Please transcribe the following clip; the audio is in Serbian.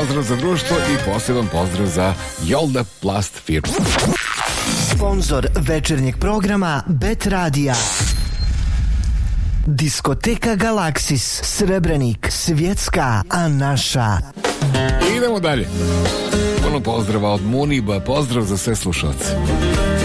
pozdrav za društvo i poseban pozdrav za Jolda Plast firmu. Sponzor večernjeg programa Bet Radija. Diskoteka Galaksis, Srebrenik, svjetska, a naša. Idemo dalje. Puno pozdrava od Muniba, pozdrav za sve slušalce.